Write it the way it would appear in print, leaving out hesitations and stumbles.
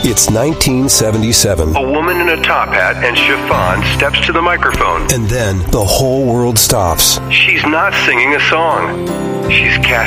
It's 1977. A woman in a top hat and chiffon steps to the microphone. And then the whole world stops. She's not singing a song. She's casting